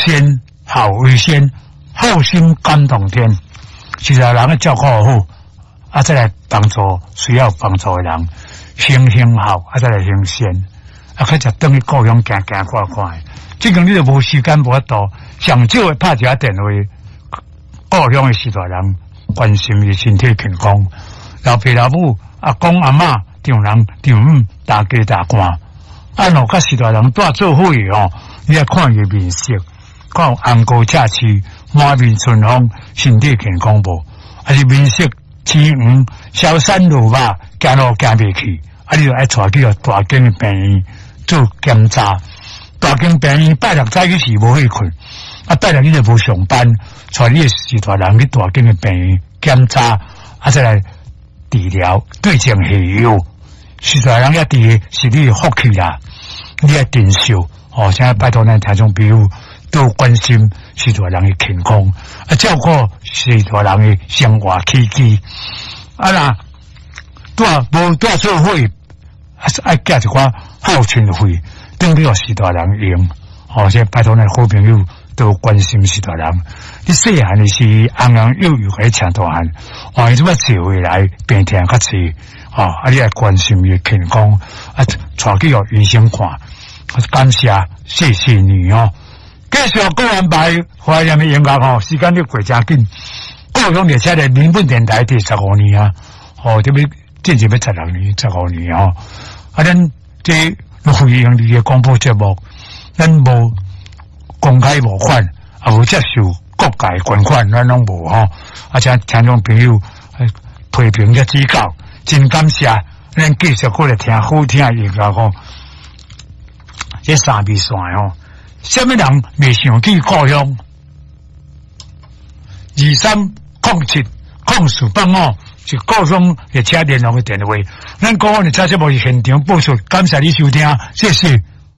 先好为先，好心感动天。其实人的照顾好，再来帮助需要帮助的人，行好，再来行善，开始等于故乡行看看。这个你就无时间无法度，上少会拍一下电话，故乡的时代人关心伊身体健康，老爸老母、阿公阿嬷、丈人丈母、大家大官，若甲时代人带做伙哦，你要看伊面色，看红高赤气、满面春风、身体健康无，还是面色青黄、消散落肉、行路行袂去，你就爱带去大间的病院做检查。大间病院拜六早起时无去困，拜六你就无上班，带你的时代人去大间的病院检查，再来治疗，对症下药。时代人一治是你的福气啦，你要珍惜哦。现在拜托咱听众朋友都关心时代人的健康，照顾时代人的生活起居。啦，无带做伙，爱加一寡好存费。等于时代人用，即拜托咱好朋友都关心时代人。你细汉的是红红幼幼喺请大汉，伊怎么坐回来病痛较济，你来关心伊健康，带去医生看，感谢你哦。继续讲安排怀念的音乐时间都过真紧，故乡列车的民本电台第15年啊，这边进行要16年、15年咱这。回应你的广播节目，咱无公开募款，无接受各界捐款，咱拢无且听众朋友批评嘅指教，真感谢，咱继续过来听好听的音乐这三味线什么人未想起故乡？23070485是故乡列车联络的电话。咱讲的车节目是现场播出，感谢你收听，谢谢。